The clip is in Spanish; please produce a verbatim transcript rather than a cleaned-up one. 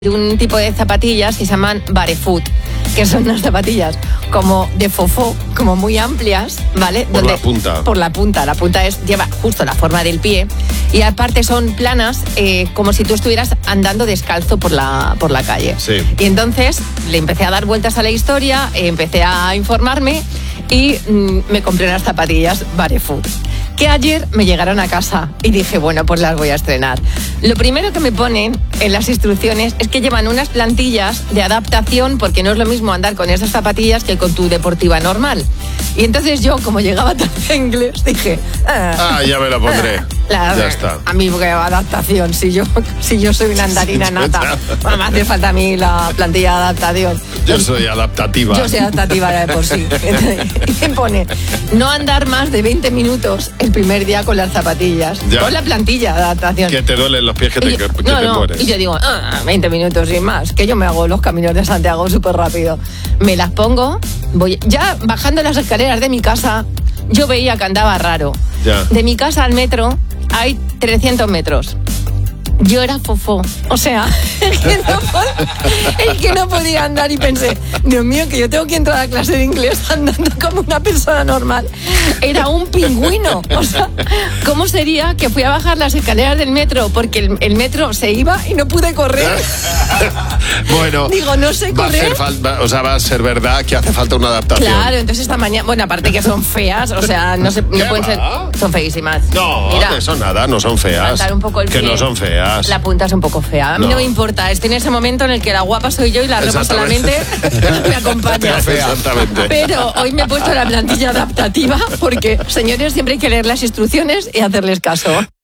de un tipo de zapatillas que se llaman barefoot, que son unas zapatillas como de fofó, como muy amplias, ¿vale? Por Donde, la punta. Por la punta. La punta es lleva justo la forma del pie y aparte son planas, eh, como si tú estuvieras andando descalzo por la, por la calle. Sí. Y entonces le empecé a dar vueltas a la historia, eh, empecé a informarme y mm, me compré unas zapatillas barefoot, que ayer me llegaron a casa y dije, bueno, pues las voy a estrenar. Lo primero que me ponen en las instrucciones es que llevan unas plantillas de adaptación, porque no es lo mismo andar con esas zapatillas que con tu deportiva normal. Y entonces yo, como llegaba tan en inglés, dije... Ah, Ah, ya me la pondré. la- Ya está. A mí, porque adaptación, si yo, si yo soy una andarina Sí, nata, ya. no me hace falta a mí la plantilla de adaptación. Yo soy adaptativa. Yo soy adaptativa de por sí. Y me pone, no andar más de veinte minutos el primer día con las zapatillas. Ya. Con la plantilla de adaptación. Que te duelen los pies, que te, Y yo- que no, te no, mueres. y yo digo, ah, veinte minutos y más, que yo me hago los caminos de Santiago súper rápido. Me las pongo, voy ya bajando las escaleras de mi casa, yo veía que andaba raro. Ya. De mi casa al metro hay trescientos metros. Yo era fofó, o sea, es que, no, pod- es que no podía andar y pensé, Dios mío, que yo tengo que entrar a clase de inglés andando como una persona normal. Era un pingüino, o sea, ¿cómo sería que fui a bajar las escaleras del metro? Porque el, el metro se iba y no pude correr. Bueno, Digo, no sé va a correr. hacer falta, o sea, va a ser verdad que hace falta una adaptación. Claro, entonces esta mañana, bueno, aparte que son feas, o sea, no, se, no ¿Qué pueden ser, va? son feísimas. No, Mira, de eso nada, no son feas. levantar un poco el que pie. no son feas. La punta es un poco fea. A mí no, No. me importa. Estoy en ese momento en el que la guapa soy yo y la ropa solamente Exactamente. me acompaña. Exactamente. Pero hoy me he puesto la plantilla adaptativa porque, señores, siempre hay que leer las instrucciones y hacerles caso.